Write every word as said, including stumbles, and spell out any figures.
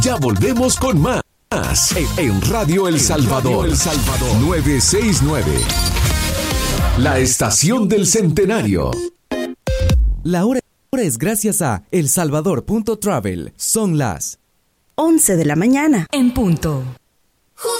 Ya volvemos con más en Radio El Salvador, El Salvador novecientos sesenta y nueve. La estación del centenario. La hora es gracias a el salvador punto travel. Son las once de la mañana en punto.